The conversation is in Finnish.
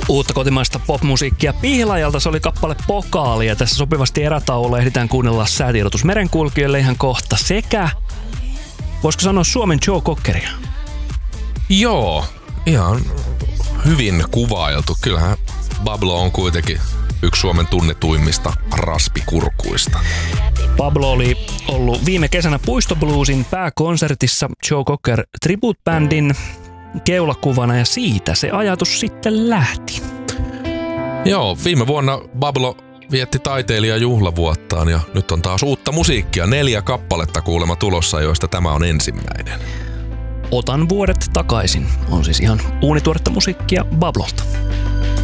Uutta kotimaista popmusiikkia Pihlajalta, se oli kappale Pokaali, ja tässä sopivasti erätauolla ehditään kuunnella säätiedotus merenkulkijoille ihan kohta sekä, voisiko sanoa, Suomen Joe Cockeria? Joo, ihan hyvin kuvailtu. Kyllähän Pablo on kuitenkin yksi Suomen tunnetuimmista raspikurkuista. Pablo oli ollut viime kesänä Puistobluesin pääkonsertissa Joe Cocker Tribute Bandin keulakuvana, ja siitä se ajatus sitten lähti. Joo, viime vuonna Pablo vietti taiteilijan juhlavuottaan ja nyt on taas uutta musiikkia. 4 kappaletta kuulemma tulossa, joista tämä on ensimmäinen. Otan vuodet takaisin on siis ihan uunituoretta musiikkia Pablolta.